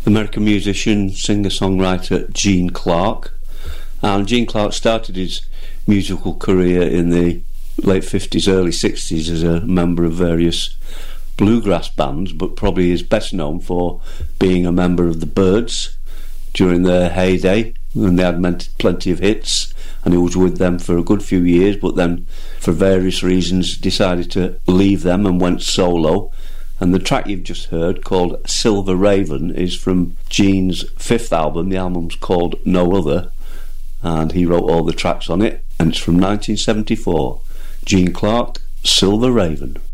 American musician, singer-songwriter Gene Clark. And Gene Clark started his musical career in the late 50s, early 60s as a member of various bluegrass bands, but probably is best known for being a member of the Byrds during their heyday, and they had plenty of hits, and he was with them for a good few years, but then for various reasons decided to leave them and went solo. And the track you've just heard, called Silver Raven, is from Gene's fifth album. The album's called No Other, and he wrote all the tracks on it, and it's from 1974. Gene Clark, Silver Raven.